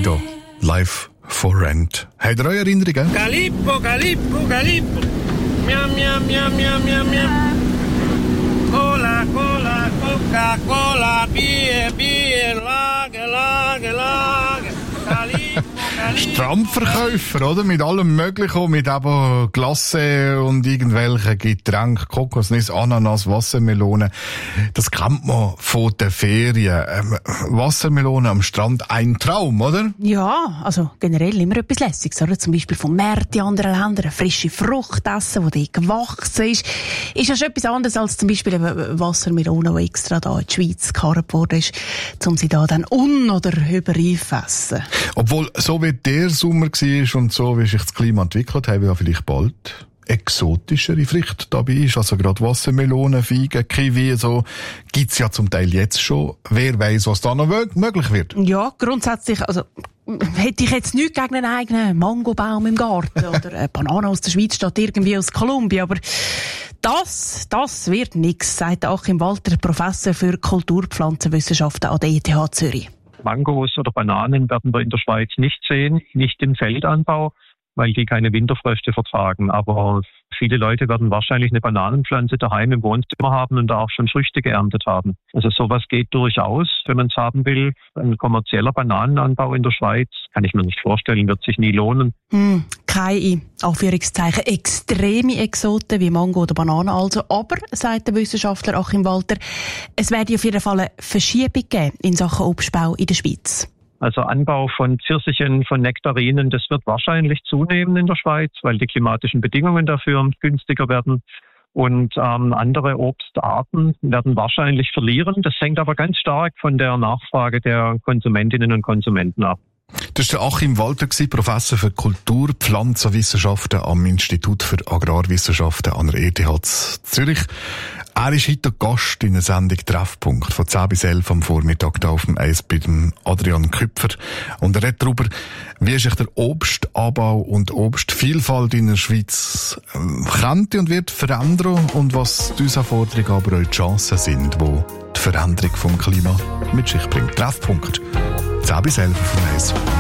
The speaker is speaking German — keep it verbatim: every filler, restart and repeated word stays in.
Fredo, live for rent. Habt ihr eure Erinnerungen? Calippo, Calippo, Calippo. Miam, miam, miam, miam, miam, miam. Cola, Cola, Coca-Cola, Bier, Bier, Lager, Lager, Lager. Calippo, Calippo. Strandverkäufer, oder? Mit allem Möglichen, mit eben Glasse und irgendwelchen Getränken, Kokosnuss, Ananas, Wassermelone. Das kennt man von den Ferien. Ähm, Wassermelone am Strand, ein Traum, oder? Ja, also generell immer etwas Lässiges, oder? Zum Beispiel vom Märkten in anderen Ländern, eine frische Frucht essen, die dort gewachsen ist. Ist ja schon etwas anderes als zum Beispiel eine Wassermelone, die extra da in die Schweiz gekarrt worden ist, um sie da dann un- oder überreif zu essen. Obwohl, so wie der Sommer war und so wie sich das Klima entwickelt, haben wir ja vielleicht bald exotischere Früchte dabei ist. Also gerade Wassermelonen, Feigen, Kiwi, so gibt's ja zum Teil jetzt schon. Wer weiss, was da noch möglich wird. Ja, grundsätzlich, also hätte ich jetzt nichts gegen einen eigenen Mangobaum im Garten oder eine Banane aus der Schweiz statt irgendwie aus Kolumbien, aber das, das wird nichts, sagt Achim Walter, Professor für Kulturpflanzenwissenschaften an der E T H Zürich. Mangos oder Bananen werden wir in der Schweiz nicht sehen, nicht im Feldanbau, weil die keine Winterfröste vertragen. Aber viele Leute werden wahrscheinlich eine Bananenpflanze daheim im Wohnzimmer haben und da auch schon Früchte geerntet haben. Also sowas geht durchaus, wenn man es haben will. Ein kommerzieller Bananenanbau in der Schweiz, kann ich mir nicht vorstellen, wird sich nie lohnen. Hm, keine, Anführungszeichen, extreme Exoten wie Mango oder Banane also. Aber, sagt der Wissenschaftler Achim Walter, es werde auf jeden Fall eine Verschiebung geben in Sachen Obstbau in der Schweiz. Also Anbau von Pfirsichen, von Nektarinen, das wird wahrscheinlich zunehmen in der Schweiz, weil die klimatischen Bedingungen dafür günstiger werden. Und ähm, andere Obstarten werden wahrscheinlich verlieren. Das hängt aber ganz stark von der Nachfrage der Konsumentinnen und Konsumenten ab. Das war der Achim Walter, Professor für Kulturpflanzenwissenschaften am Institut für Agrarwissenschaften an der E T H Zürich. Er ist heute Gast in der Sendung Treffpunkt von zehn bis elf am Vormittag da auf dem Eis bei dem Adrian Küpfer. Und er redet darüber, wie sich der Obstanbau und Obstvielfalt in der Schweiz könnte und wird verändern und was die Herausforderungen, aber auch die Chancen sind, die die Veränderung vom Klima mit sich bringt. Treffpunkt zehn bis elf auf dem Eis.